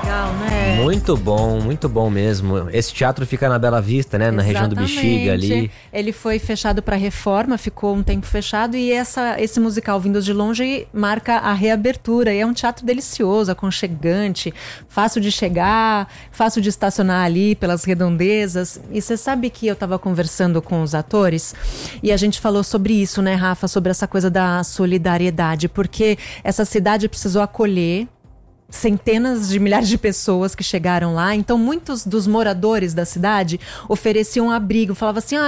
legal, né? Muito bom mesmo. Esse teatro fica na Bela Vista, né? Na região do Bexiga ali. Ele foi fechado para reforma, ficou um tempo fechado e esse musical Vindos de Longe marca a reabertura. E é um teatro delicioso, aconchegante, fácil de chegar, fácil de estacionar ali pelas redondezas. E você sabe que eu estava conversando com os atores e a gente falou sobre isso, né, Rafa? Sobre essa coisa da solidariedade, porque essa cidade precisou acolher centenas de milhares de pessoas que chegaram lá. Então muitos dos moradores da cidade ofereciam abrigo, falava assim,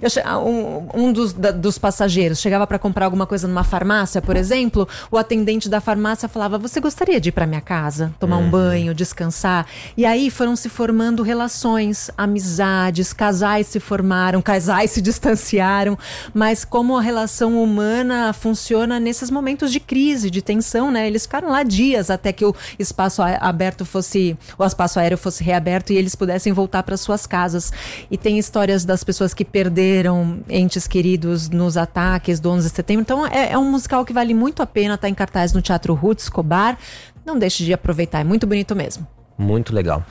dos passageiros chegava para comprar alguma coisa numa farmácia, por exemplo, o atendente da farmácia falava, você gostaria de ir para minha casa, tomar um banho, descansar? E aí foram se formando relações, amizades, casais se formaram, casais se distanciaram, mas como a relação humana funciona nesses momentos de crise, de tensão, né? Eles ficaram lá dias até que o espaço aéreo fosse reaberto e eles pudessem voltar para suas casas. E tem histórias das pessoas que perderam entes queridos nos ataques do 11 de setembro. Então é um musical que vale muito a pena, tá em cartaz no Teatro Ruth Escobar. Não deixe de aproveitar, é muito bonito mesmo. Muito legal.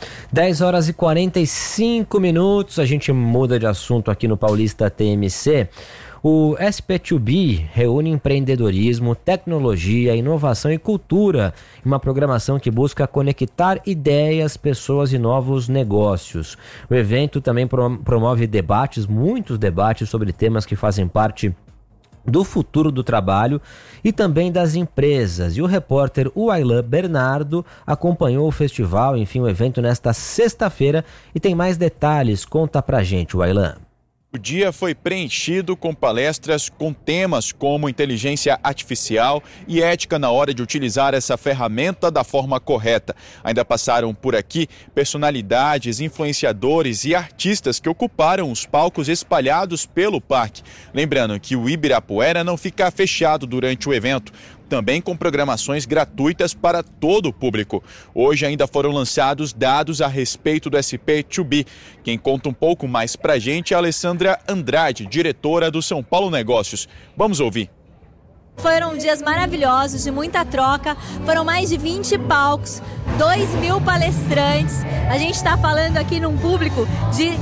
10h45, a gente muda de assunto aqui no Paulista TMC. O SP2B reúne empreendedorismo, tecnologia, inovação e cultura em uma programação que busca conectar ideias, pessoas e novos negócios. O evento também promove debates, muitos debates sobre temas que fazem parte do futuro do trabalho e também das empresas. E o repórter Wailan Bernardo acompanhou o festival, o evento nesta sexta-feira e tem mais detalhes. Conta pra gente, Wailan. O dia foi preenchido com palestras com temas como inteligência artificial e ética na hora de utilizar essa ferramenta da forma correta. Ainda passaram por aqui personalidades, influenciadores e artistas que ocuparam os palcos espalhados pelo parque. Lembrando que o Ibirapuera não fica fechado durante o evento, também com programações gratuitas para todo o público. Hoje ainda foram lançados dados a respeito do SP2B. Quem conta um pouco mais pra gente é a Alessandra Andrade, diretora do São Paulo Negócios. Vamos ouvir. Foram dias maravilhosos, de muita troca, foram mais de 20 palcos, 2.000 palestrantes. A gente está falando aqui num público de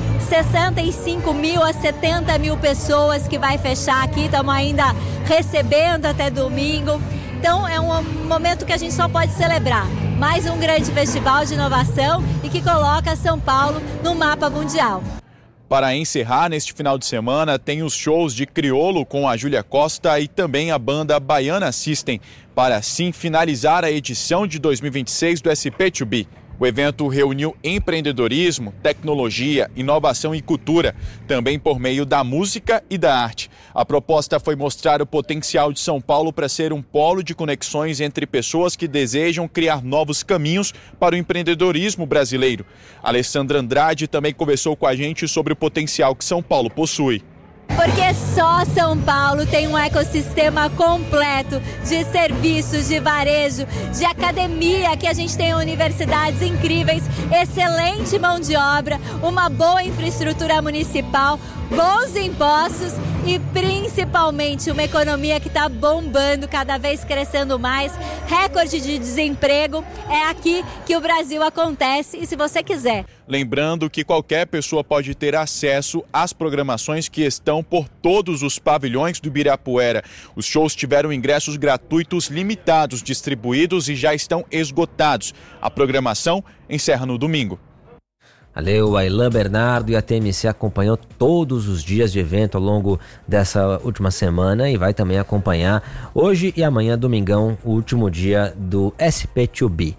65 mil a 70 mil pessoas que vai fechar aqui, estamos ainda recebendo até domingo. Então é um momento que a gente só pode celebrar. Mais um grande festival de inovação e que coloca São Paulo no mapa mundial. Para encerrar, neste final de semana, tem os shows de Criolo com a Júlia Costa e também a banda Baiana System, para assim finalizar a edição de 2026 do SP2B. O evento reuniu empreendedorismo, tecnologia, inovação e cultura, também por meio da música e da arte. A proposta foi mostrar o potencial de São Paulo para ser um polo de conexões entre pessoas que desejam criar novos caminhos para o empreendedorismo brasileiro. Alessandra Andrade também conversou com a gente sobre o potencial que São Paulo possui. Porque só São Paulo tem um ecossistema completo de serviços, de varejo, de academia, que a gente tem universidades incríveis, excelente mão de obra, uma boa infraestrutura municipal, bons impostos e principalmente uma economia que está bombando, cada vez crescendo mais, recorde de desemprego. É aqui que o Brasil acontece e se você quiser. Lembrando que qualquer pessoa pode ter acesso às programações que estão por todos os pavilhões do Ibirapuera. Os shows tiveram ingressos gratuitos limitados, distribuídos e já estão esgotados. A programação encerra no domingo. Valeu, Wailan Bernardo, e a TMC acompanhou todos os dias de evento ao longo dessa última semana e vai também acompanhar hoje e amanhã, domingão, o último dia do SP2B.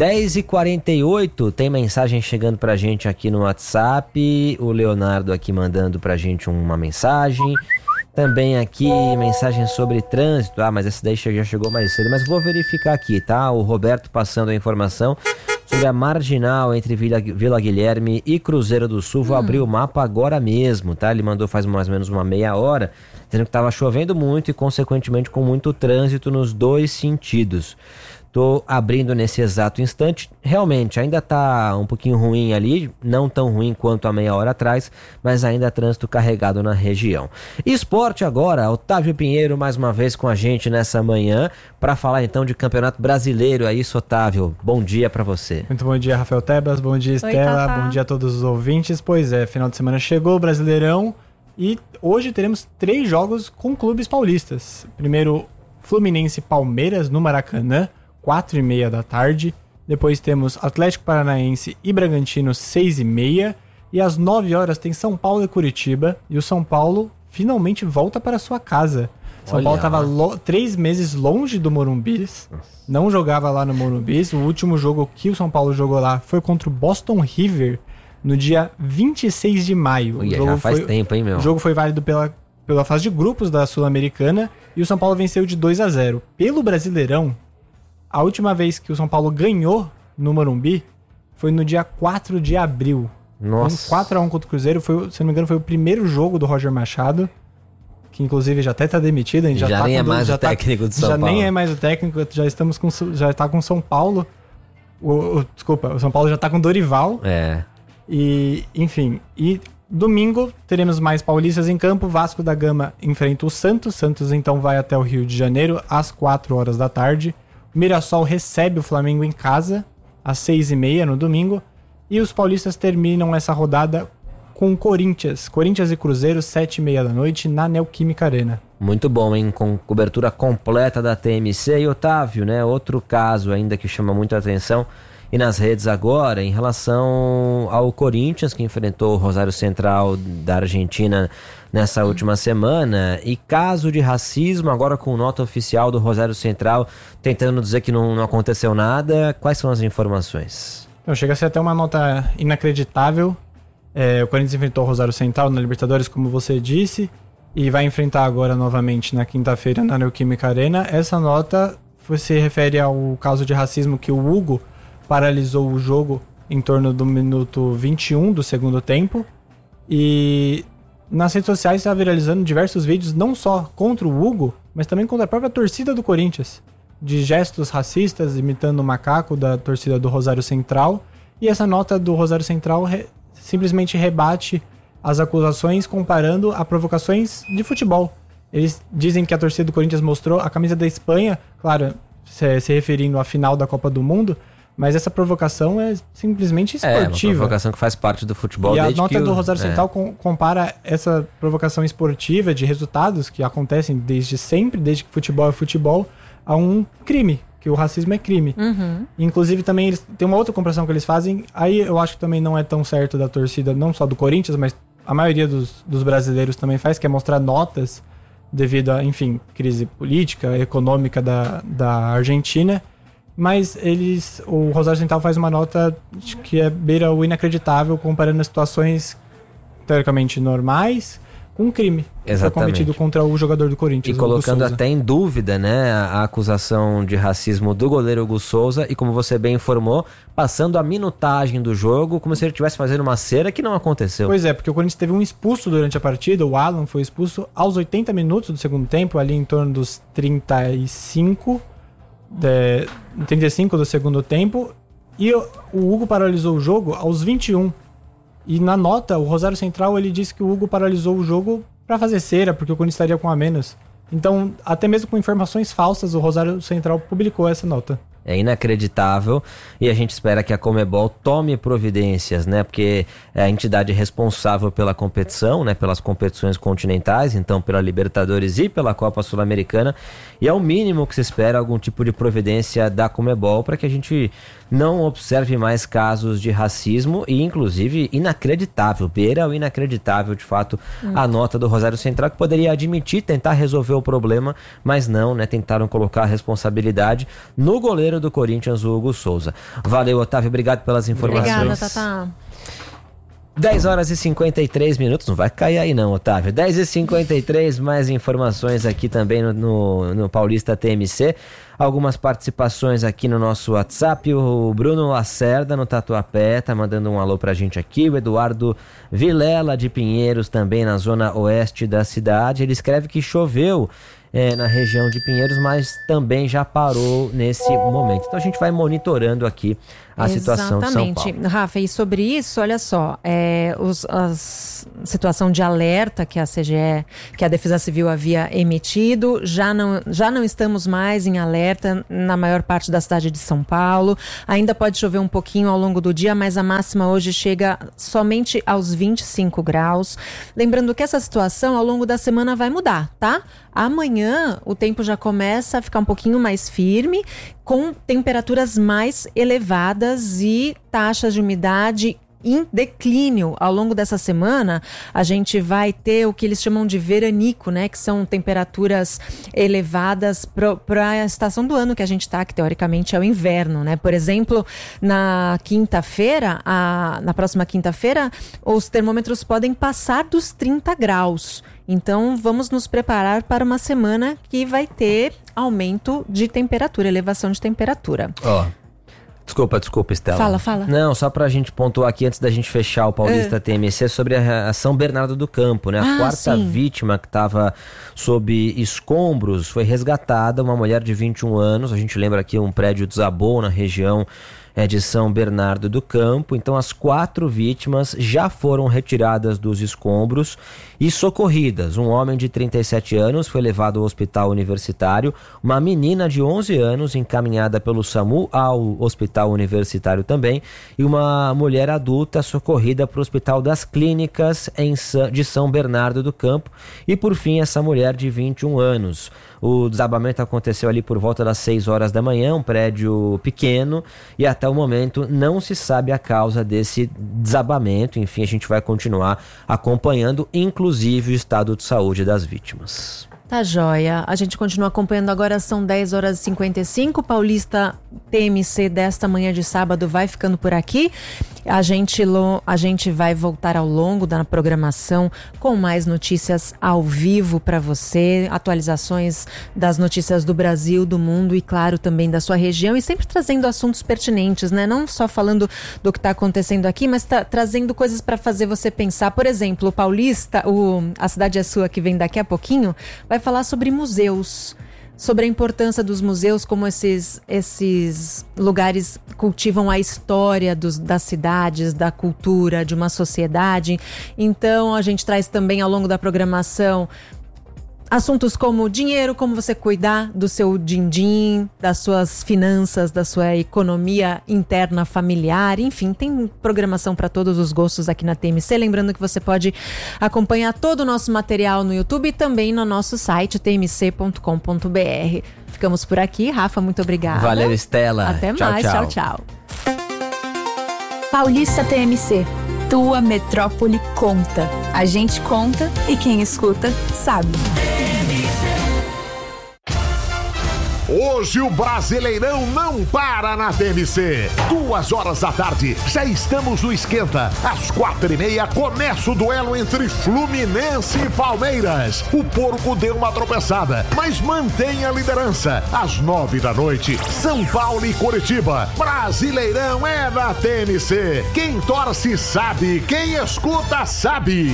10h48, tem mensagem chegando pra gente aqui no WhatsApp, o Leonardo aqui mandando pra gente uma mensagem. Também aqui, mensagem sobre trânsito, mas essa daí já chegou mais cedo, mas vou verificar aqui, tá? O Roberto passando a informação sobre a marginal entre Vila Guilherme e Cruzeiro do Sul. Vou abrir o mapa agora mesmo, tá? Ele mandou faz mais ou menos uma meia hora, dizendo que estava chovendo muito e, consequentemente, com muito trânsito nos dois sentidos. Tô abrindo nesse exato instante. Realmente, ainda tá um pouquinho ruim ali, não tão ruim quanto há meia hora atrás, mas ainda trânsito carregado na região. Esporte agora, Otávio Pinheiro mais uma vez com a gente nessa manhã, para falar então de Campeonato Brasileiro. É isso, Otávio. Bom dia para você. Muito bom dia, Rafael Tebas. Bom dia, Estela. Bom dia a todos os ouvintes. Pois é, final de semana chegou, o Brasileirão, e hoje teremos 3 jogos com clubes paulistas. Primeiro, Fluminense e Palmeiras no Maracanã, 4h30 da tarde. Depois temos Atlético Paranaense e Bragantino, 6h30. E às 9 horas tem São Paulo e Curitiba. E o São Paulo finalmente volta para sua casa. São Paulo estava 3 meses longe do Morumbi. Não jogava lá no Morumbi. O último jogo que o São Paulo jogou lá foi contra o Boston River no dia 26 de maio. Ui, já faz tempo, hein, meu? O jogo foi válido pela fase de grupos da Sul-Americana. E o São Paulo venceu de 2-0. Pelo Brasileirão, a última vez que o São Paulo ganhou no Morumbi foi no dia 4 de abril. Nossa. 4x1 contra o Cruzeiro, se não me engano, foi o primeiro jogo do Roger Machado, que inclusive já até está demitido. A gente já nem é mais o técnico do São Paulo. Já nem é mais o técnico, já está com São Paulo. Desculpa, o São Paulo já está com Dorival. E, enfim, domingo teremos mais paulistas em campo. Vasco da Gama enfrenta o Santos. Santos então vai até o Rio de Janeiro às 4 horas da tarde. Mirassol recebe o Flamengo em casa às 6h30 no domingo. E os paulistas terminam essa rodada com Corinthians e Cruzeiro, 7h30 da noite, na Neoquímica Arena. Muito bom, hein? Com cobertura completa da TMC. E Otávio, né? Outro caso ainda que chama muita atenção e nas redes agora, em relação ao Corinthians, que enfrentou o Rosário Central da Argentina nessa última semana, e caso de racismo, agora com nota oficial do Rosário Central, tentando dizer que não aconteceu nada. Quais são as informações? Chega a ser até uma nota inacreditável. O Corinthians enfrentou o Rosário Central na Libertadores, como você disse, e vai enfrentar agora novamente na quinta-feira na Neoquímica Arena. Essa nota se refere ao caso de racismo que o Hugo paralisou o jogo em torno do minuto 21 do segundo tempo. E nas redes sociais está viralizando diversos vídeos, não só contra o Hugo, mas também contra a própria torcida do Corinthians, de gestos racistas, imitando o macaco da torcida do Rosário Central. E essa nota do Rosário Central simplesmente rebate as acusações, comparando a provocações de futebol. Eles dizem que a torcida do Corinthians mostrou a camisa da Espanha, claro, se referindo à final da Copa do Mundo, mas essa provocação é simplesmente esportiva. É uma provocação que faz parte do futebol. E a nota do Rosário Central compara essa provocação esportiva de resultados que acontecem desde sempre, desde que futebol é futebol, a um crime, que o racismo é crime. Inclusive também eles tem uma outra comparação que eles fazem, aí eu acho que também não é tão certo da torcida, não só do Corinthians, mas a maioria dos brasileiros também faz, que é mostrar notas devido a, enfim, crise política, econômica da Argentina. Mas o Rosário Central faz uma nota que beira o inacreditável, comparando situações teoricamente normais com um crime que foi cometido contra o jogador do Corinthians. E colocando até em dúvida, né, a acusação de racismo do goleiro Hugo Souza, e como você bem informou, passando a minutagem do jogo como se ele estivesse fazendo uma cera que não aconteceu. Pois é, porque o Corinthians teve um expulso durante a partida, o Alan foi expulso aos 80 minutos do segundo tempo, ali em torno dos 35 do segundo tempo, e o Hugo paralisou o jogo aos 21. E na nota, o Rosário Central, ele disse que o Hugo paralisou o jogo para fazer cera, porque o Corinthians estaria com a menos. Então, até mesmo com informações falsas, o Rosário Central publicou essa nota. É inacreditável, e a gente espera que a Conmebol tome providências, né? Porque é a entidade responsável pela competição, né? Pelas competições continentais, então pela Libertadores e pela Copa Sul-Americana, e é o mínimo que se espera algum tipo de providência da Conmebol para que a gente não observe mais casos de racismo, e inclusive inacreditável, beira o inacreditável de fato a nota do Rosário Central, que poderia admitir, tentar resolver o problema, mas não, né? Tentaram colocar a responsabilidade no goleiro do Corinthians, o Hugo Souza. Valeu, Otávio, obrigado pelas informações. Obrigada, Tatá. 10 horas e 53 minutos, não vai cair aí não, Otávio. 10h53, mais informações aqui também no Paulista TMC. Algumas participações aqui no nosso WhatsApp. O Bruno Lacerda, no Tatuapé, tá mandando um alô pra gente aqui. O Eduardo Vilela, de Pinheiros, também na zona oeste da cidade. Ele escreve que choveu na região de Pinheiros, mas também já parou nesse momento. Então a gente vai monitorando aqui a situação de São Paulo. Rafa, e sobre isso, olha só, a situação de alerta que a CGE, que a Defesa Civil havia emitido, já não estamos mais em alerta na maior parte da cidade de São Paulo. Ainda pode chover um pouquinho ao longo do dia, mas a máxima hoje chega somente aos 25 graus. Lembrando que essa situação ao longo da semana vai mudar, tá? Amanhã o tempo já começa a ficar um pouquinho mais firme, com temperaturas mais elevadas e taxas de umidade em declínio. Ao longo dessa semana, a gente vai ter o que eles chamam de veranico, né? Que são temperaturas elevadas para a estação do ano que a gente está, que teoricamente é o inverno, né? Por exemplo, na próxima quinta-feira, os termômetros podem passar dos 30 graus. Então, vamos nos preparar para uma semana que vai ter aumento de temperatura, elevação de temperatura. Desculpa, Estela. Fala. Não, só pra gente pontuar aqui antes da gente fechar o Paulista TMC sobre a São Bernardo do Campo, né? A quarta vítima que estava sob escombros foi resgatada, uma mulher de 21 anos. A gente lembra que um prédio desabou na região de São Bernardo do Campo. Então as 4 vítimas já foram retiradas dos escombros e socorridas. Um homem de 37 anos foi levado ao hospital universitário, uma menina de 11 anos encaminhada pelo SAMU ao hospital universitário também, e uma mulher adulta socorrida para o Hospital das Clínicas de São Bernardo do Campo, e por fim essa mulher de 21 anos. O desabamento aconteceu ali por volta das 6 horas da manhã, um prédio pequeno, e até o momento não se sabe a causa desse desabamento. Enfim, a gente vai continuar acompanhando, inclusive o estado de saúde das vítimas. Tá joia. A gente continua acompanhando agora, são 10 horas e 55. Paulista TMC desta manhã de sábado vai ficando por aqui. A gente vai voltar ao longo da programação com mais notícias ao vivo para você, atualizações das notícias do Brasil, do mundo e, claro, também da sua região, e sempre trazendo assuntos pertinentes, né? Não só falando do que está acontecendo aqui, mas trazendo coisas para fazer você pensar. Por exemplo, o Paulista, A Cidade é Sua, que vem daqui a pouquinho, vai falar sobre museus, sobre a importância dos museus, como esses lugares cultivam a história das cidades, da cultura, de uma sociedade. Então, a gente traz também ao longo da programação assuntos como dinheiro, como você cuidar do seu din-din, das suas finanças, da sua economia interna familiar. Enfim, tem programação para todos os gostos aqui na TMC. Lembrando que você pode acompanhar todo o nosso material no YouTube e também no nosso site tmc.com.br. Ficamos por aqui. Rafa, muito obrigada. Valeu, Estela. Até mais. Tchau. Paulista TMC. Tua metrópole conta. A gente conta e quem escuta sabe. Hoje o Brasileirão não para na TMC. 2 horas da tarde, já estamos no Esquenta. Às 4h30 começa o duelo entre Fluminense e Palmeiras. O Porco deu uma tropeçada, mas mantém a liderança. Às 9 da noite, São Paulo e Coritiba. Brasileirão é da TMC. Quem torce sabe, quem escuta sabe.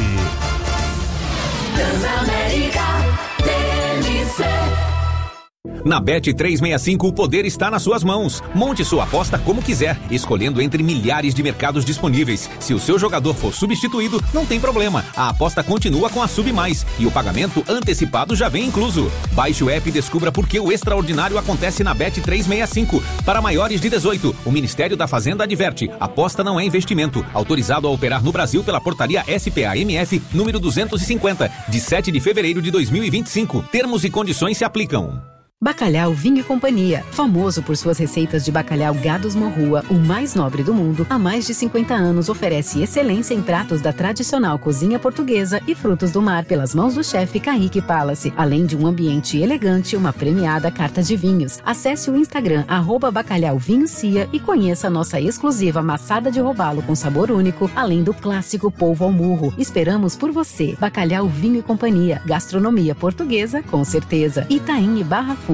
Transamérica TMC. Na Bet365 o poder está nas suas mãos. Monte sua aposta como quiser, escolhendo entre milhares de mercados disponíveis. Se o seu jogador for substituído, não tem problema. A aposta continua com a Sub Mais e o pagamento antecipado já vem incluso. Baixe o app e descubra por que o extraordinário acontece na Bet365. Para maiores de 18, o Ministério da Fazenda adverte: aposta não é investimento. Autorizado a operar no Brasil pela portaria SPA-MF número 250, de 7 de fevereiro de 2025. Termos e condições se aplicam. Bacalhau Vinho e Companhia, famoso por suas receitas de bacalhau Gados Morrua, o mais nobre do mundo, há mais de 50 anos oferece excelência em pratos da tradicional cozinha portuguesa e frutos do mar pelas mãos do chefe Kaique Palace, além de um ambiente elegante e uma premiada carta de vinhos. Acesse o Instagram @bacalhauvinhocia e conheça a nossa exclusiva maçada de robalo com sabor único, além do clássico polvo ao murro. Esperamos por você. Bacalhau Vinho e Companhia, gastronomia portuguesa com certeza. Itaim e Barra Funda.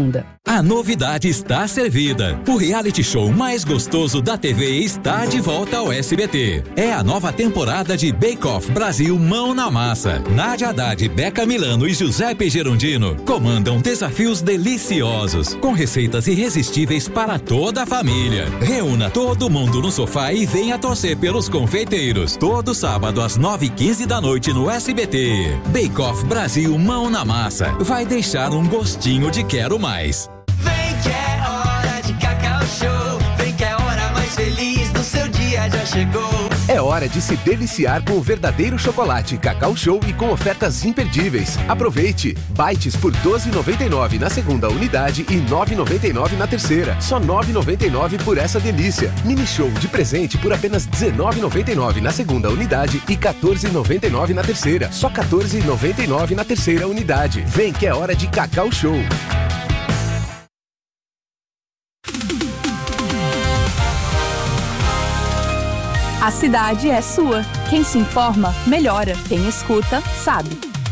A novidade está servida. O reality show mais gostoso da TV está de volta ao SBT. É a nova temporada de Bake Off Brasil Mão na Massa. Nádia Haddad, Beca Milano e Giuseppe Gerondino comandam desafios deliciosos, com receitas irresistíveis para toda a família. Reúna todo mundo no sofá e venha torcer pelos confeiteiros. Todo sábado às 9h15 da noite no SBT. Bake Off Brasil Mão na Massa. Vai deixar um gostinho de quero mais. Vem que é hora de Cacau Show. Vem que é a hora mais feliz do seu dia já chegou. É hora de se deliciar com o verdadeiro chocolate Cacau Show e com ofertas imperdíveis. Aproveite! Bites por R$ 12,99 na segunda unidade e R$ 9,99 na terceira. Só R$ 9,99 por essa delícia. Mini Show de presente por apenas R$ 19,99 na segunda unidade e R$ 14,99 na terceira. Só R$ 14,99 na terceira unidade. Vem que é hora de Cacau Show. A cidade é sua. Quem se informa, melhora. Quem escuta, sabe.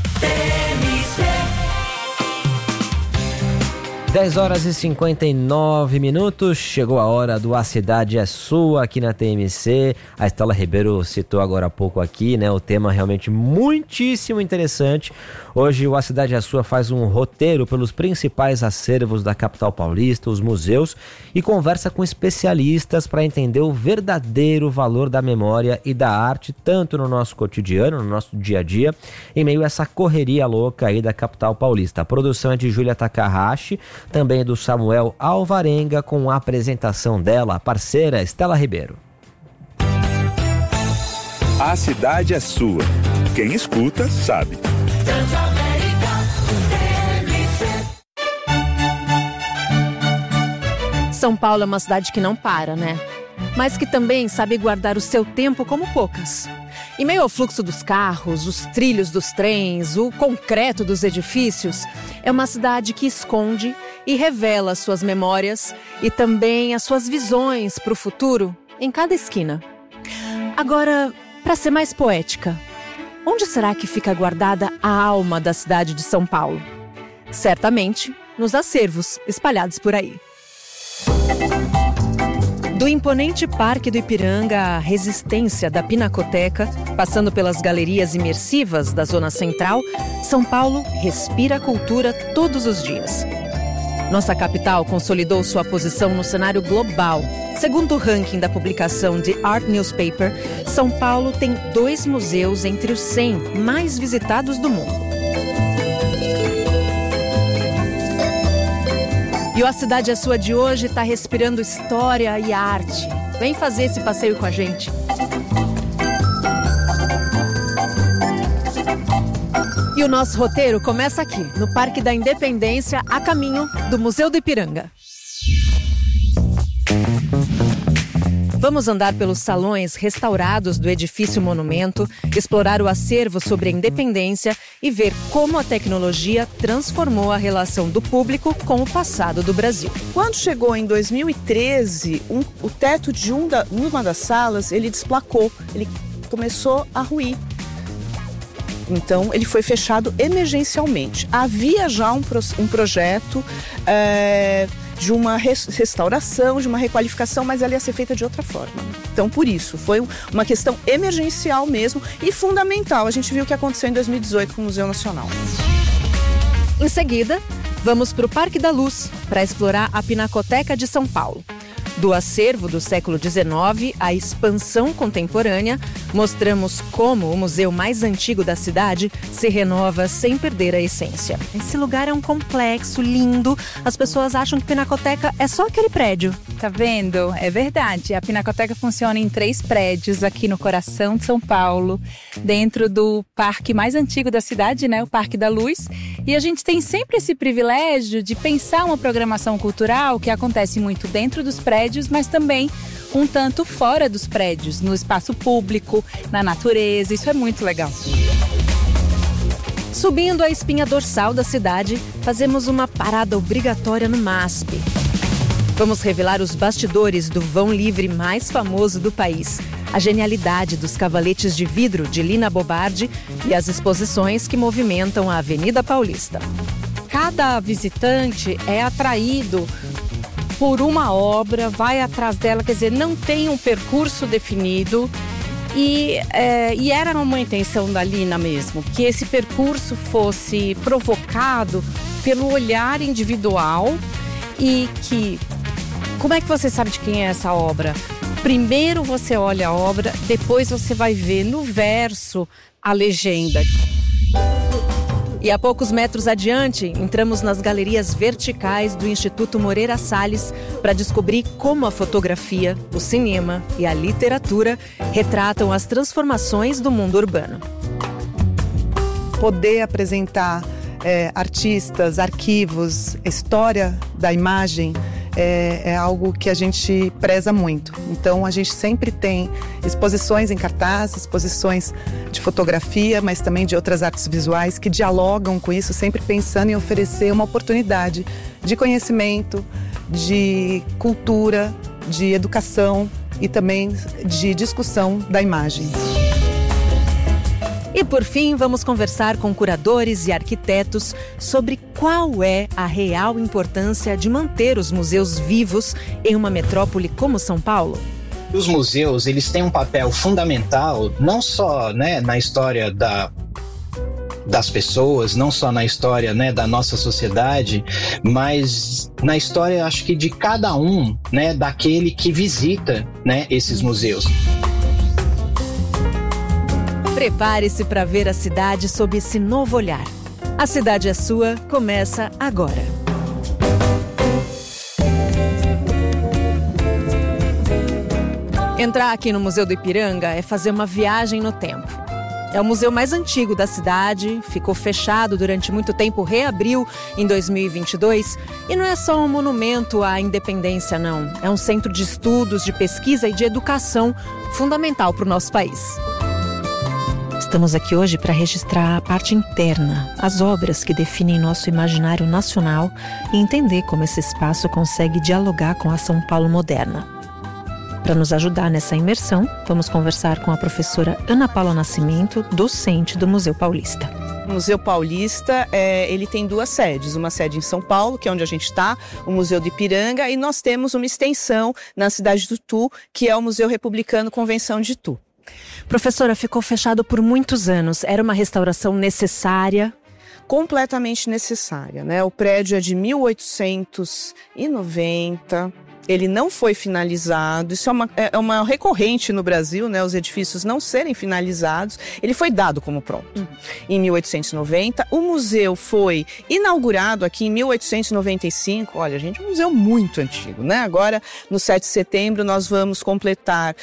10h59. Chegou a hora do A Cidade é Sua aqui na TMC. A Estela Ribeiro citou agora há pouco aqui, né? O tema realmente muitíssimo interessante. Hoje o A Cidade é Sua faz um roteiro pelos principais acervos da capital paulista, os museus, e conversa com especialistas para entender o verdadeiro valor da memória e da arte, tanto no nosso cotidiano, no nosso dia a dia, em meio a essa correria louca aí da capital paulista. A produção é de Júlia Takahashi, também do Samuel Alvarenga, com a apresentação dela, a parceira Estela Ribeiro. A cidade é sua. Quem escuta, sabe. São Paulo é uma cidade que não para, né? Mas que também sabe guardar o seu tempo como poucas. Em meio ao fluxo dos carros, os trilhos dos trens, o concreto dos edifícios, é uma cidade que esconde e revela suas memórias e também as suas visões para o futuro em cada esquina. Agora, para ser mais poética, onde será que fica guardada a alma da cidade de São Paulo? Certamente nos acervos espalhados por aí. Do imponente Parque do Ipiranga à resistência da Pinacoteca, passando pelas galerias imersivas da Zona Central, São Paulo respira cultura todos os dias. Nossa capital consolidou sua posição no cenário global. Segundo o ranking da publicação The Art Newspaper, São Paulo tem 2 museus entre os 100 mais visitados do mundo. E o A Cidade é Sua de hoje está respirando história e arte. Vem fazer esse passeio com a gente. E o nosso roteiro começa aqui, no Parque da Independência, a caminho do Museu do Ipiranga. Vamos andar pelos salões restaurados do edifício Monumento, explorar o acervo sobre a independência e ver como a tecnologia transformou a relação do público com o passado do Brasil. Quando chegou em 2013, o teto de uma das salas, ele desplacou, ele começou a ruir. Então, ele foi fechado emergencialmente. Havia já um projeto de uma restauração, de uma requalificação, mas ela ia ser feita de outra forma. Então, por isso, foi uma questão emergencial mesmo e fundamental. A gente viu o que aconteceu em 2018 com o Museu Nacional. Em seguida, vamos para o Parque da Luz, para explorar a Pinacoteca de São Paulo. Do acervo do século XIX à expansão contemporânea, mostramos como o museu mais antigo da cidade se renova sem perder a essência. Esse lugar é um complexo lindo. As pessoas acham que Pinacoteca é só aquele prédio. Tá vendo? É verdade. A Pinacoteca funciona em 3 prédios aqui no coração de São Paulo, dentro do parque mais antigo da cidade, né? O Parque da Luz. E a gente tem sempre esse privilégio de pensar uma programação cultural que acontece muito dentro dos prédios, mas também um tanto fora dos prédios, no espaço público, na natureza. Isso é muito legal. Subindo a espinha dorsal da cidade, fazemos uma parada obrigatória no MASP. Vamos revelar os bastidores do vão livre mais famoso do país, a genialidade dos cavaletes de vidro de Lina Bobardi e as exposições que movimentam a Avenida Paulista. Cada cada visitante é atraído por uma obra, vai atrás dela, quer dizer, não tem um percurso definido. E era uma intenção da Lina mesmo, que esse percurso fosse provocado pelo olhar individual e que... Como é que você sabe de quem é essa obra? Primeiro você olha a obra, depois você vai ver no verso a legenda. E a poucos metros adiante, entramos nas galerias verticais do Instituto Moreira Salles para descobrir como a fotografia, o cinema e a literatura retratam as transformações do mundo urbano. Poder apresentar artistas, arquivos, história da imagem é algo que a gente preza muito. Então a gente sempre tem exposições em cartaz, exposições de fotografia, mas também de outras artes visuais que dialogam com isso, sempre pensando em oferecer uma oportunidade de conhecimento, de cultura, de educação e também de discussão da imagem. E por fim, vamos conversar com curadores e arquitetos sobre qual é a real importância de manter os museus vivos em uma metrópole como São Paulo. Os museus, eles têm um papel fundamental, não só, na história das pessoas, não só na história, da nossa sociedade, mas na história, acho que de cada um, daquele que visita, esses museus. Prepare-se para ver a cidade sob esse novo olhar. A Cidade é Sua começa agora. Entrar aqui no Museu do Ipiranga é fazer uma viagem no tempo. É o museu mais antigo da cidade, ficou fechado durante muito tempo, reabriu em 2022. E não é só um monumento à independência, não. É um centro de estudos, de pesquisa e de educação fundamental para o nosso país. Estamos aqui hoje para registrar a parte interna, as obras que definem nosso imaginário nacional e entender como esse espaço consegue dialogar com a São Paulo moderna. Para nos ajudar nessa imersão, vamos conversar com a professora Ana Paula Nascimento, docente do Museu Paulista. O Museu Paulista, ele tem duas sedes, uma sede em São Paulo, que é onde a gente está, o Museu do Ipiranga, e nós temos uma extensão na cidade do Itu, que é o Museu Republicano Convenção de Itu. Professora, ficou fechado por muitos anos. Era uma restauração necessária? Completamente necessária, O prédio é de 1890. Ele não foi finalizado, isso é uma recorrente no Brasil, os edifícios não serem finalizados. Ele foi dado como pronto em 1890. O museu foi inaugurado aqui em 1895. Olha, gente, um museu muito antigo, Agora, no 7 de setembro, nós vamos completar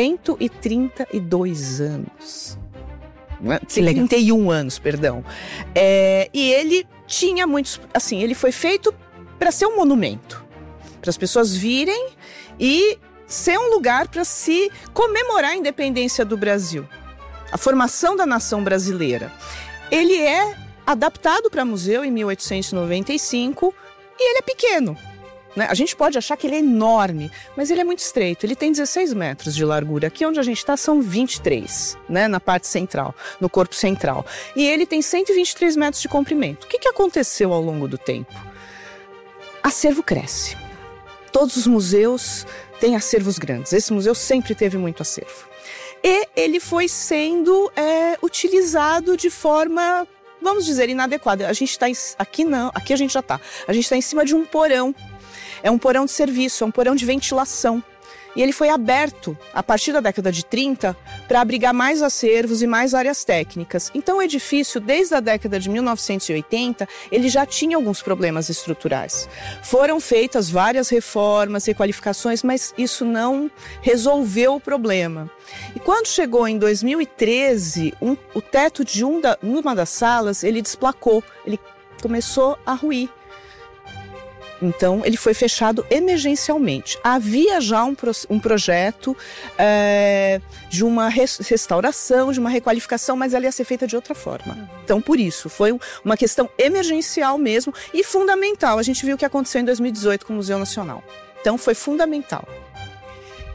132 anos. 31 anos, perdão. E ele tinha muitos... Assim, ele foi feito para ser um monumento. Para as pessoas virem e ser um lugar para se comemorar a independência do Brasil, a formação da nação brasileira. Ele é adaptado para museu em 1895 e ele é pequeno. A gente pode achar que ele é enorme, mas ele é muito estreito. Ele tem 16 metros de largura. Aqui onde a gente está são 23, na parte central, no corpo central. E ele tem 123 metros de comprimento. O que aconteceu ao longo do tempo? Acervo cresce. Todos os museus têm acervos grandes. Esse museu sempre teve muito acervo. E ele foi sendo utilizado de forma, vamos dizer, inadequada. A gente está aqui não, aqui a gente já está. A gente está em cima de um porão. É um porão de serviço, é um porão de ventilação. E ele foi aberto, a partir da década de 30, para abrigar mais acervos e mais áreas técnicas. Então o edifício, desde a década de 1980, ele já tinha alguns problemas estruturais. Foram feitas várias reformas, requalificações, mas isso não resolveu o problema. E quando chegou em 2013, o teto de uma das salas, ele desplacou, ele começou a ruir. Então, ele foi fechado emergencialmente. Havia já um projeto de uma restauração, de uma requalificação, mas ela ia ser feita de outra forma. Então, por isso, foi uma questão emergencial mesmo e fundamental. A gente viu o que aconteceu em 2018 com o Museu Nacional. Então, foi fundamental.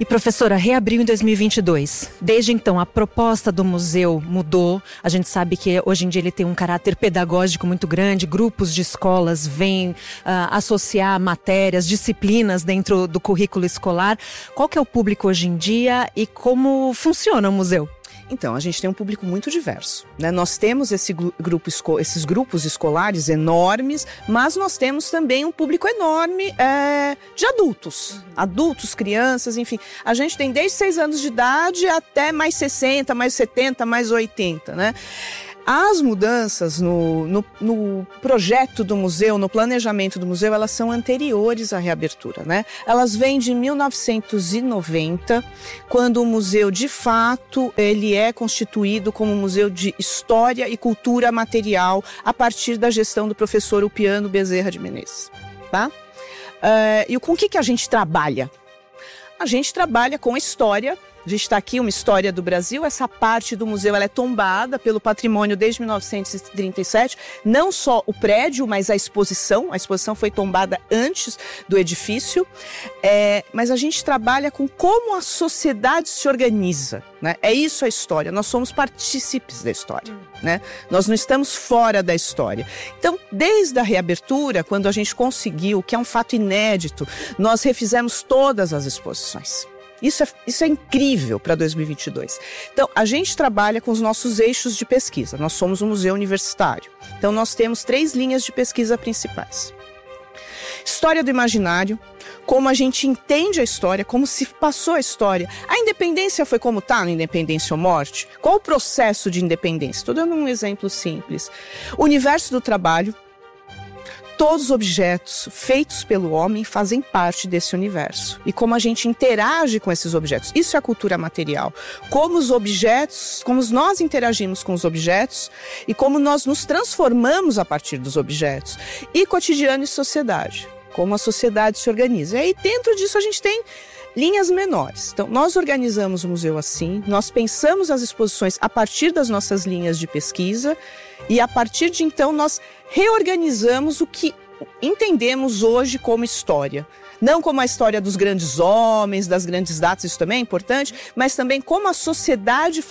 E professora, reabriu em 2022. Desde então, a proposta do museu mudou. A gente sabe que hoje em dia ele tem um caráter pedagógico muito grande. Grupos de escolas vêm associar matérias, disciplinas dentro do currículo escolar. Qual que é o público hoje em dia e como funciona o museu? Então, a gente tem um público muito diverso, né? Nós temos esses grupos escolares enormes, mas nós temos também um público enorme de adultos, crianças, enfim. A gente tem desde 6 anos de idade até mais 60, mais 70, mais 80, né? As mudanças no projeto do museu, no planejamento do museu, elas são anteriores à reabertura, né? Elas vêm de 1990, quando o museu, de fato, ele é constituído como um museu de história e cultura material a partir da gestão do professor Ulpiano Bezerra de Menezes, tá? E com o que a gente trabalha? A gente trabalha com a história. A gente está aqui, uma história do Brasil. Essa parte do museu ela é tombada pelo patrimônio desde 1937. Não só o prédio, mas a exposição. A exposição foi tombada antes do edifício. Mas a gente trabalha com como a sociedade se organiza, né? É isso a história. Nós somos partícipes da história, né? Nós não estamos fora da história. Então, desde a reabertura, quando a gente conseguiu, que é um fato inédito, nós refizemos todas as exposições. Isso é incrível para 2022. Então, a gente trabalha com os nossos eixos de pesquisa. Nós somos um museu universitário. Então, nós temos 3 linhas de pesquisa principais. História do imaginário, como a gente entende a história, como se passou a história. A independência foi como está no Independência ou Morte? Qual o processo de independência? Estou dando um exemplo simples. O universo do trabalho. Todos os objetos feitos pelo homem fazem parte desse universo. E como a gente interage com esses objetos. Isso é a cultura material. Como nós interagimos com os objetos e como nós nos transformamos a partir dos objetos. E cotidiano e sociedade. Como a sociedade se organiza. E aí dentro disso a gente tem linhas menores. Então, nós organizamos o museu assim, nós pensamos as exposições a partir das nossas linhas de pesquisa e a partir de então nós reorganizamos o que entendemos hoje como história. Não como a história dos grandes homens, das grandes datas, isso também é importante, mas também como a sociedade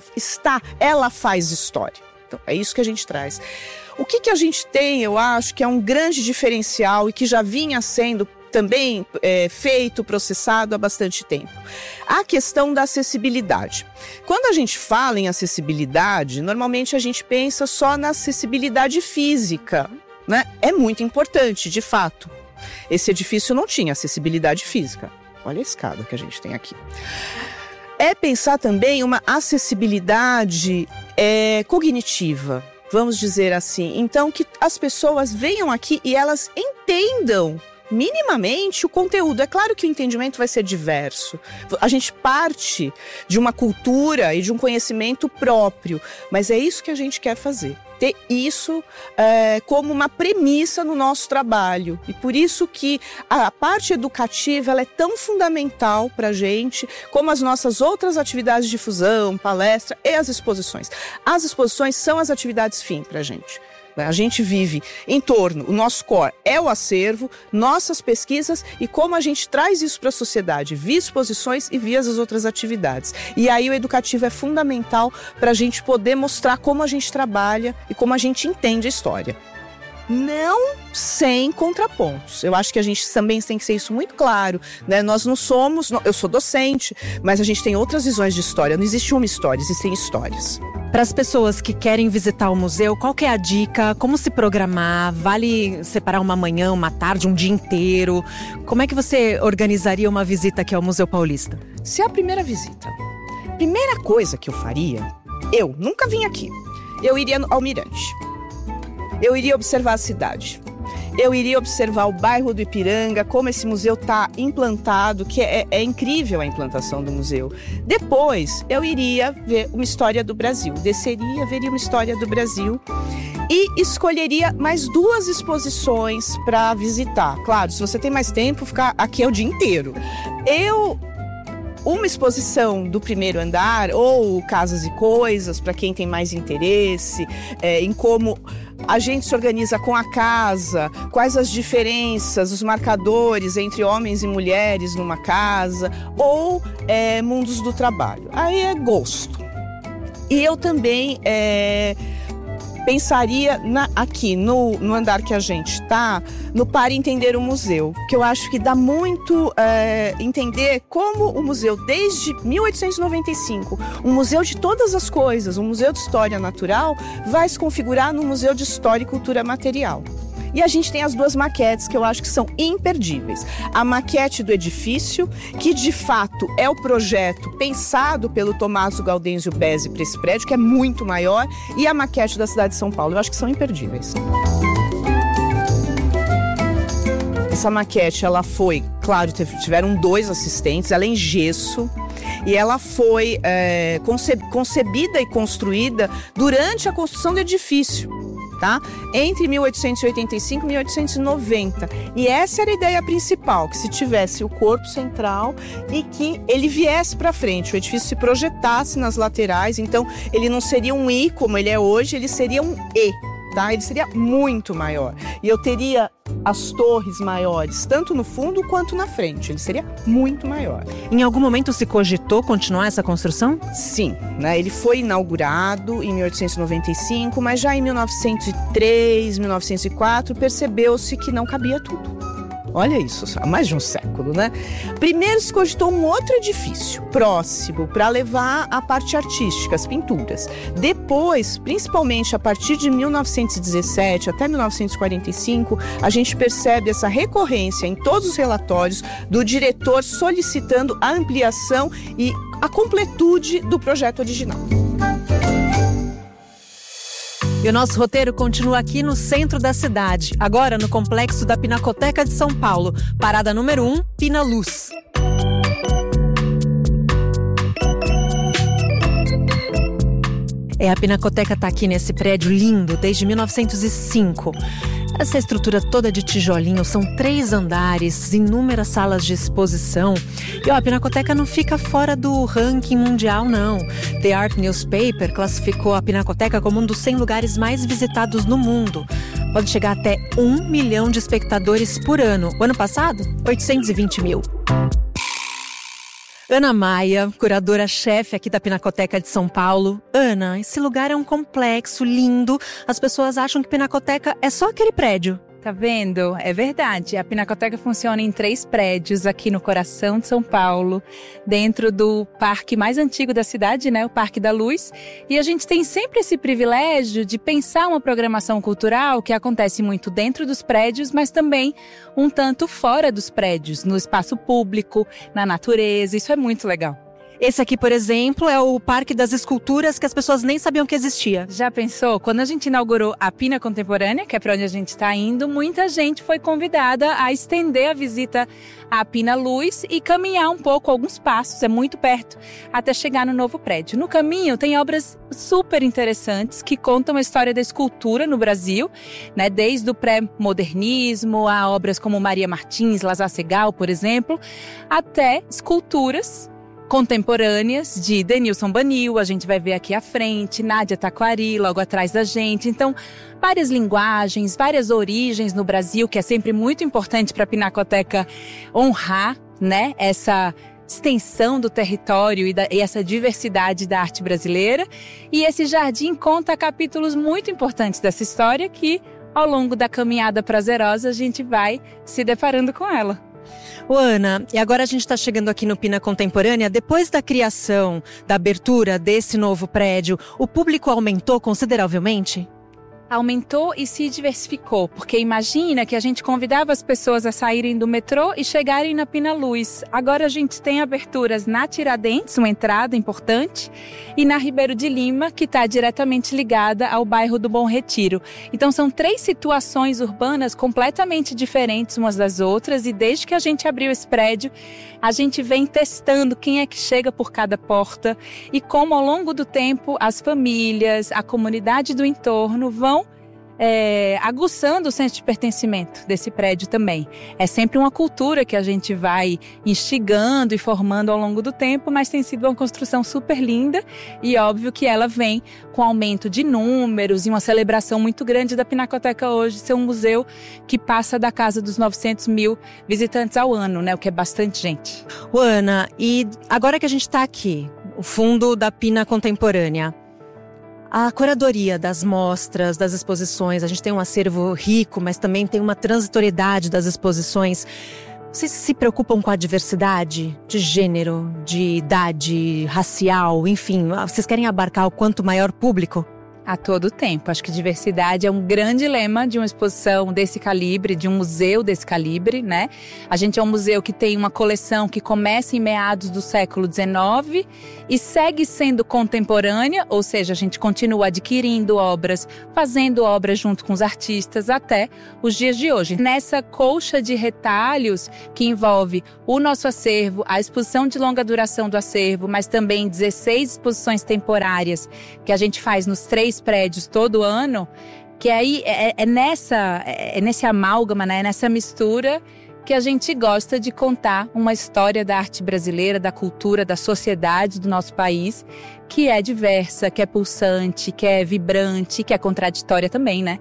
ela faz história. Então, é isso que a gente traz. O que a gente tem, eu acho, que é um grande diferencial e que já vinha sendo também feito, processado há bastante tempo. A questão da acessibilidade. Quando a gente fala em acessibilidade, normalmente a gente pensa só na acessibilidade física, né? É muito importante, de fato. Esse edifício não tinha acessibilidade física. Olha a escada que a gente tem aqui. É pensar também uma acessibilidade cognitiva, vamos dizer assim. Então, que as pessoas venham aqui e elas entendam minimamente o conteúdo. É claro que o entendimento vai ser diverso. A gente parte de uma cultura e de um conhecimento próprio, mas é isso que a gente quer fazer. Ter isso como uma premissa no nosso trabalho. E por isso que a parte educativa ela é tão fundamental para a gente, como as nossas outras atividades de difusão, palestra e as exposições. As exposições são as atividades fim para a gente. A gente vive em torno, o nosso core é o acervo, nossas pesquisas e como a gente traz isso para a sociedade, via exposições e via as outras atividades. E aí o educativo é fundamental para a gente poder mostrar como a gente trabalha e como a gente entende a história. Não sem contrapontos. Eu acho que a gente também tem que ser isso muito claro, né? Nós não somos... Eu sou docente, mas a gente tem outras visões de história. Não existe uma história, existem histórias. Para as pessoas que querem visitar o museu, qual que é a dica? Como se programar? Vale separar uma manhã, uma tarde, um dia inteiro? Como é que você organizaria uma visita aqui ao Museu Paulista? Se é a primeira visita, a primeira coisa que eu faria, eu nunca vim aqui, eu iria ao Mirante. Eu iria observar a cidade. Eu iria observar o bairro do Ipiranga, como esse museu está implantado, que é incrível a implantação do museu. Depois, eu iria ver uma história do Brasil. Desceria, veria uma história do Brasil e escolheria mais 2 exposições para visitar. Claro, se você tem mais tempo, ficar aqui é o dia inteiro. uma exposição do primeiro andar, ou Casas e Coisas, para quem tem mais interesse, em como a gente se organiza com a casa, quais as diferenças, os marcadores entre homens e mulheres numa casa, ou mundos do trabalho. Aí é gosto. E eu também pensaria aqui no andar que a gente está, no Pare Entender o Museu, que eu acho que dá muito entender como o museu, desde 1895, um museu de todas as coisas, um museu de história natural, vai se configurar no Museu de História e Cultura Material. E a gente tem as duas maquetes que eu acho que são imperdíveis. A maquete do edifício, que de fato é o projeto pensado pelo Tommaso Gaudenzio Besi para esse prédio, que é muito maior, e a maquete da cidade de São Paulo. Eu acho que são imperdíveis. Essa maquete, ela foi, claro, tiveram 2 assistentes, ela é em gesso, e ela foi concebida e construída durante a construção do edifício. Tá? Entre 1885 e 1890. E essa era a ideia principal, que se tivesse o corpo central e que ele viesse para frente, o edifício se projetasse nas laterais, então ele não seria um I como ele é hoje, ele seria um E, tá? Ele seria muito maior. E eu teria as torres maiores, tanto no fundo quanto na frente. Ele seria muito maior. Em algum momento se cogitou continuar essa construção? Sim, né? Ele foi inaugurado em 1895, mas já em 1903, 1904, percebeu-se que não cabia tudo. Olha isso, há mais de um século, né? Primeiro se cogitou um outro edifício próximo para levar a parte artística, as pinturas. Depois, principalmente a partir de 1917 até 1945, a gente percebe essa recorrência em todos os relatórios do diretor solicitando a ampliação e a completude do projeto original. E o nosso roteiro continua aqui no centro da cidade, agora no complexo da Pinacoteca de São Paulo. Parada número 1, Pina Luz. A Pinacoteca está aqui nesse prédio lindo desde 1905. Essa estrutura toda de tijolinho, são 3 andares, inúmeras salas de exposição. E a Pinacoteca não fica fora do ranking mundial, não. The Art Newspaper classificou a Pinacoteca como um dos 100 lugares mais visitados no mundo. Pode chegar até 1 milhão de espectadores por ano. O ano passado, 820 mil. Ana Maia, curadora-chefe aqui da Pinacoteca de São Paulo. Ana, esse lugar é um complexo lindo. As pessoas acham que Pinacoteca é só aquele prédio. Tá vendo? É verdade. A Pinacoteca funciona em 3 prédios aqui no coração de São Paulo, dentro do parque mais antigo da cidade, né? O Parque da Luz. E a gente tem sempre esse privilégio de pensar uma programação cultural que acontece muito dentro dos prédios, mas também um tanto fora dos prédios, no espaço público, na natureza. Isso é muito legal. Esse aqui, por exemplo, é o Parque das Esculturas, que as pessoas nem sabiam que existia. Já pensou? Quando a gente inaugurou a Pina Contemporânea, que é para onde a gente está indo, muita gente foi convidada a estender a visita à Pina Luz e caminhar um pouco, alguns passos, é muito perto, até chegar no novo prédio. No caminho tem obras super interessantes que contam a história da escultura no Brasil, né? Desde o pré-modernismo, a obras como Maria Martins, Lazar Segal, por exemplo, até esculturas contemporâneas de Denilson Banil, a gente vai ver aqui à frente, Nádia Taquari, logo atrás da gente. Então, várias linguagens, várias origens no Brasil, que é sempre muito importante para a Pinacoteca honrar, né, essa extensão do território e essa diversidade da arte brasileira. E esse jardim conta capítulos muito importantes dessa história que, ao longo da caminhada prazerosa, a gente vai se deparando com ela. Ana, e agora a gente está chegando aqui no Pina Contemporânea. Depois da criação, da abertura desse novo prédio, o público aumentou consideravelmente? Aumentou e se diversificou, porque imagina que a gente convidava as pessoas a saírem do metrô e chegarem na Pina Luz. Agora a gente tem aberturas na Tiradentes, uma entrada importante, e na Ribeiro de Lima, que está diretamente ligada ao bairro do Bom Retiro. Então são 3 situações urbanas completamente diferentes umas das outras, e desde que a gente abriu esse prédio, a gente vem testando quem é que chega por cada porta e como ao longo do tempo as famílias, a comunidade do entorno vão aguçando o senso de pertencimento desse prédio também. É sempre uma cultura que a gente vai instigando e formando ao longo do tempo, mas tem sido uma construção super linda e óbvio que ela vem com aumento de números e uma celebração muito grande da Pinacoteca hoje ser um museu que passa da casa dos 900 mil visitantes ao ano, né? O que é bastante gente. Ana, e agora que a gente está aqui, o fundo da Pina Contemporânea, a curadoria das mostras, das exposições, a gente tem um acervo rico, mas também tem uma transitoriedade das exposições. Vocês se preocupam com a diversidade de gênero, de idade, racial, enfim, vocês querem abarcar o quanto maior público? A todo tempo. Acho que diversidade é um grande lema de uma exposição desse calibre, de um museu desse calibre, né? A gente é um museu que tem uma coleção que começa em meados do século XIX e segue sendo contemporânea, ou seja, a gente continua adquirindo obras, fazendo obras junto com os artistas até os dias de hoje. Nessa colcha de retalhos que envolve o nosso acervo, a exposição de longa duração do acervo, mas também 16 exposições temporárias que a gente faz nos 3 prédios todo ano, que aí é nesse amálgama, né, nessa mistura que a gente gosta de contar uma história da arte brasileira, da cultura, da sociedade do nosso país, que é diversa, que é pulsante, que é vibrante, que é contraditória também, né?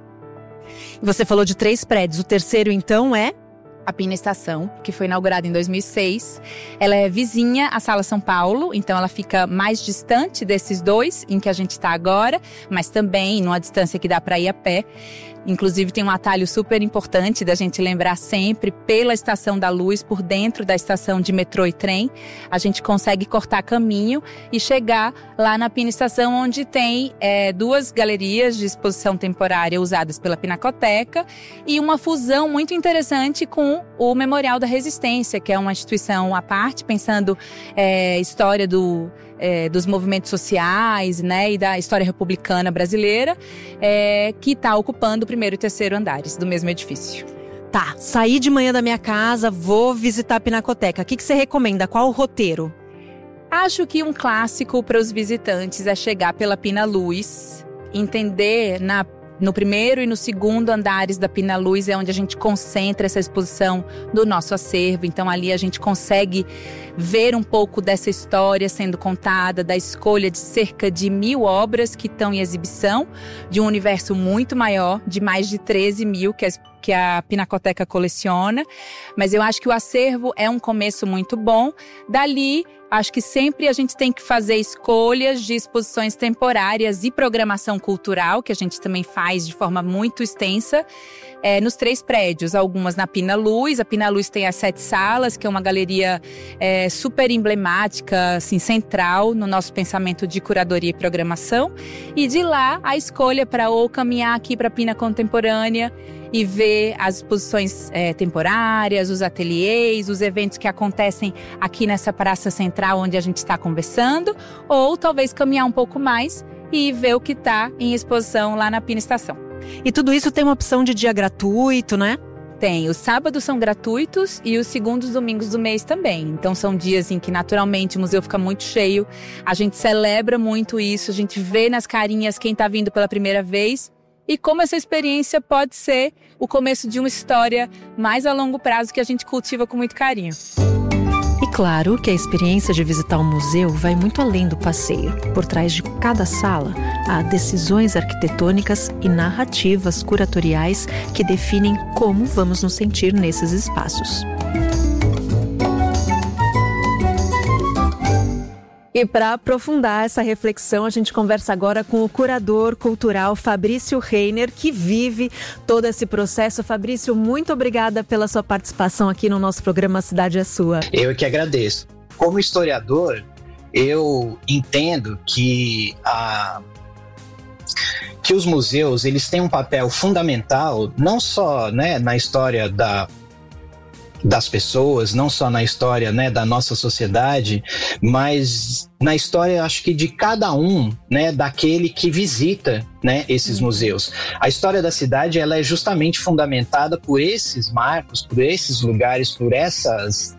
Você falou de 3 prédios, o terceiro então é? A Pina Estação, que foi inaugurada em 2006. Ela é vizinha à Sala São Paulo, então ela fica mais distante desses 2 em que a gente está agora, mas também numa distância que dá para ir a pé. Inclusive tem um atalho super importante da gente lembrar sempre pela Estação da Luz, por dentro da estação de metrô e trem. A gente consegue cortar caminho e chegar lá na Pina Estação, onde tem 2 galerias de exposição temporária usadas pela Pinacoteca e uma fusão muito interessante com o Memorial da Resistência, que é uma instituição à parte, pensando história dos movimentos sociais, né, e da história republicana brasileira, que está ocupando o 1º e 3º andares do mesmo edifício. Tá, saí de manhã da minha casa, vou visitar a Pinacoteca. O que você recomenda? Qual o roteiro? Acho que um clássico para os visitantes é chegar pela Pina Luz, entender no 1º e no 2º andares da Pina Luz é onde a gente concentra essa exposição do nosso acervo. Então ali a gente consegue ver um pouco dessa história sendo contada, da escolha de cerca de 1000 obras que estão em exibição, de um universo muito maior, de mais de 13 mil que a Pinacoteca coleciona. Mas eu acho que o acervo é um começo muito bom. Dali, acho que sempre a gente tem que fazer escolhas de exposições temporárias e programação cultural, que a gente também faz de forma muito extensa, nos 3 prédios. Algumas na Pina Luz. A Pina Luz tem as 7 salas, que é uma galeria super emblemática, assim, central no nosso pensamento de curadoria e programação. E de lá, a escolha para ou caminhar aqui para a Pina Contemporânea e ver as exposições temporárias, os ateliês, os eventos que acontecem aqui nessa praça central onde a gente está conversando, ou talvez caminhar um pouco mais e ver o que está em exposição lá na Pina Estação. E tudo isso tem uma opção de dia gratuito, né? Tem. Os sábados são gratuitos e os segundos domingos do mês também. Então são dias em que naturalmente o museu fica muito cheio. A gente celebra muito isso, a gente vê nas carinhas quem está vindo pela primeira vez. E como essa experiência pode ser o começo de uma história mais a longo prazo que a gente cultiva com muito carinho. E claro que a experiência de visitar um museu vai muito além do passeio. Por trás de cada sala, há decisões arquitetônicas e narrativas curatoriais que definem como vamos nos sentir nesses espaços. E para aprofundar essa reflexão, a gente conversa agora com o curador cultural Fabrício Reiner, que vive todo esse processo. Fabrício, muito obrigada pela sua participação aqui no nosso programa Cidade é Sua. Eu que agradeço. Como historiador, eu entendo que os museus eles têm um papel fundamental, não só, né, na história das pessoas, não só na história, né, da nossa sociedade, mas na história, acho que de cada um, né, daquele que visita, né, esses museus. A história da cidade, ela é justamente fundamentada por esses marcos, por esses lugares, por essas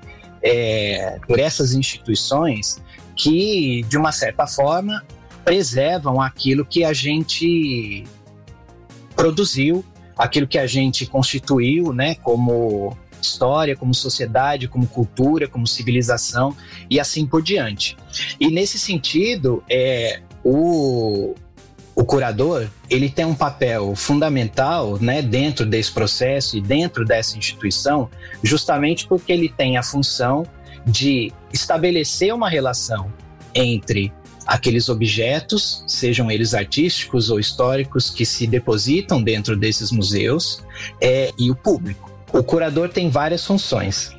instituições que, de uma certa forma, preservam aquilo que a gente produziu, aquilo que a gente constituiu, né, como história, como sociedade, como cultura, como civilização e assim por diante. E nesse sentido, o curador, ele tem um papel fundamental, né, dentro desse processo e dentro dessa instituição, justamente porque ele tem a função de estabelecer uma relação entre aqueles objetos, sejam eles artísticos ou históricos, que se depositam dentro desses museus, e o público. O curador tem várias funções,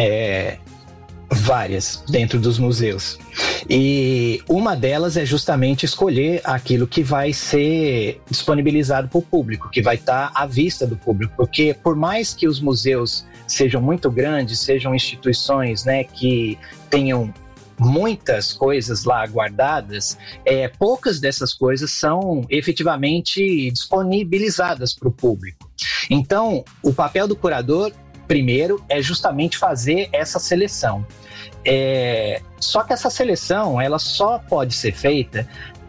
várias dentro dos museus. E uma delas é justamente escolher aquilo que vai ser disponibilizado para o público, que vai estar à vista do público. Porque por mais que os museus sejam muito grandes, sejam instituições, né, que tenham muitas coisas lá guardadas, poucas dessas coisas são efetivamente disponibilizadas para o público. Então, o papel do curador, primeiro, é justamente fazer essa seleção. Só que essa seleção, ela só pode ser feita